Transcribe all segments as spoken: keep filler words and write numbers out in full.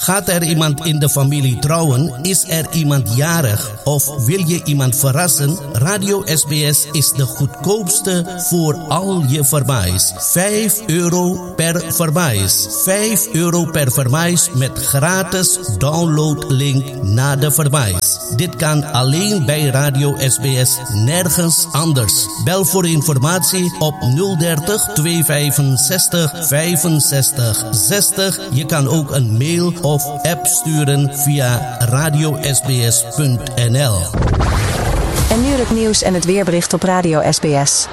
Gaat er iemand in de familie trouwen? Is er iemand jarig? Of wil je iemand verrassen? Radio S B S is de goedkoopste voor al je verwijs. vijf euro per verwijs. vijf euro per verwijs met gratis downloadlink naar de verwijs. Dit kan alleen bij Radio S B S, nergens anders. Bel voor informatie op nul dertig tweehonderdvijfenzestig vijfenzestig zestig. Je kan ook een mail of app sturen via radio s b s punt n l. En nu het nieuws en het weerbericht op Radio S B S.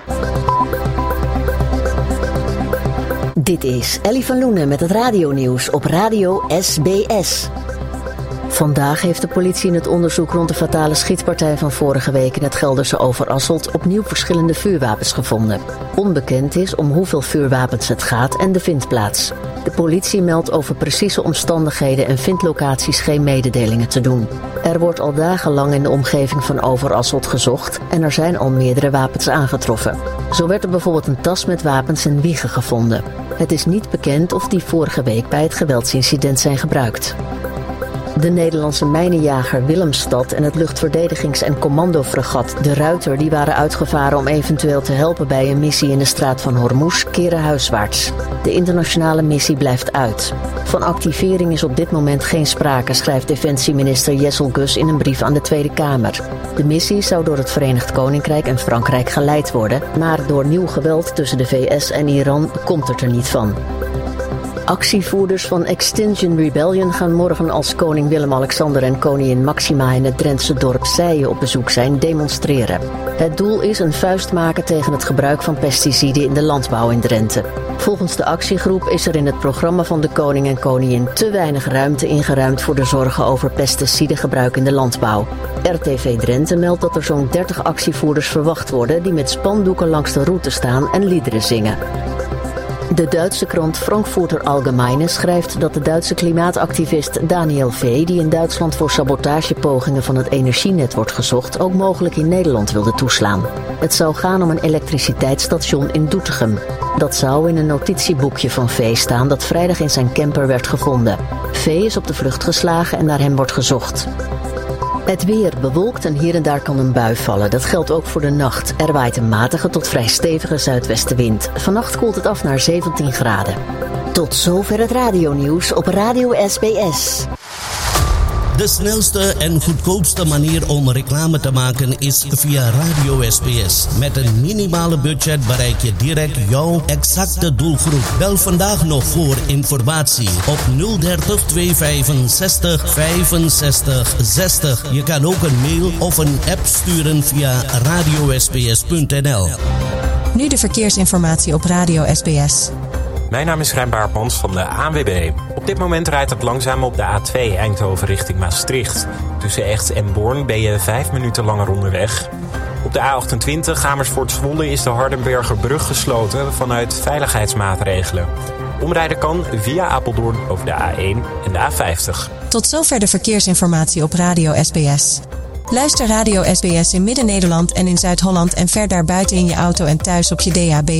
Dit is Ellie van Loenen met het radionieuws op Radio S B S. Vandaag heeft de politie in het onderzoek rond de fatale schietpartij van vorige week in het Gelderse Overasselt opnieuw verschillende vuurwapens gevonden. Onbekend is om hoeveel vuurwapens het gaat en de vindplaats. De politie meldt over precieze omstandigheden en vindlocaties geen mededelingen te doen. Er wordt al dagenlang in de omgeving van Overasselt gezocht en er zijn al meerdere wapens aangetroffen. Zo werd er bijvoorbeeld een tas met wapens en wiegen gevonden. Het is niet bekend of die vorige week bij het geweldsincident zijn gebruikt. De Nederlandse mijnenjager Willemstad en het luchtverdedigings- en commandofregat De Ruiter, die waren uitgevaren om eventueel te helpen bij een missie in de straat van Hormuz, keren huiswaarts. De internationale missie blijft uit. Van activering is op dit moment geen sprake, schrijft defensieminister Jessel Gus in een brief aan de Tweede Kamer. De missie zou door het Verenigd Koninkrijk en Frankrijk geleid worden, maar door nieuw geweld tussen de V S en Iran komt het er niet van. Actievoerders van Extinction Rebellion gaan morgen als koning Willem-Alexander en koningin Maxima in het Drentse dorp Sijen op bezoek zijn demonstreren. Het doel is een vuist maken tegen het gebruik van pesticiden in de landbouw in Drenthe. Volgens de actiegroep is er in het programma van de koning en koningin te weinig ruimte ingeruimd voor de zorgen over pesticidengebruik in de landbouw. R T V Drenthe meldt dat er zo'n dertig actievoerders verwacht worden die met spandoeken langs de route staan en liederen zingen. De Duitse krant Frankfurter Allgemeine schrijft dat de Duitse klimaatactivist Daniel V., die in Duitsland voor sabotagepogingen van het energienet wordt gezocht, ook mogelijk in Nederland wilde toeslaan. Het zou gaan om een elektriciteitsstation in Doetinchem. Dat zou in een notitieboekje van V. staan dat vrijdag in zijn camper werd gevonden. V. is op de vlucht geslagen en naar hem wordt gezocht. Het weer bewolkt en hier en daar kan een bui vallen. Dat geldt ook voor de nacht. Er waait een matige tot vrij stevige zuidwestenwind. Vannacht koelt het af naar zeventien graden. Tot zover het radionieuws op Radio S B S. De snelste en goedkoopste manier om reclame te maken is via Radio S B S. Met een minimale budget bereik je direct jouw exacte doelgroep. Bel vandaag nog voor informatie op nul dertig tweehonderdvijfenzestig vijfenzestig zestig. Je kan ook een mail of een app sturen via radio s b s punt n l. Nu de verkeersinformatie op Radio S B S. Mijn naam is Rijn Baartmans van de A N W B. Op dit moment rijdt het langzaam op de A twee Eindhoven richting Maastricht. Tussen Echt en Born ben je vijf minuten langer onderweg. Op de A achtentwintig Amersfoort-Zwolle is de Hardenbergerbrug gesloten vanuit veiligheidsmaatregelen. Omrijden kan via Apeldoorn over de A één en de A vijftig. Tot zover de verkeersinformatie op Radio S B S. Luister Radio S B S in Midden-Nederland en in Zuid-Holland en ver daarbuiten in je auto en thuis op je D A B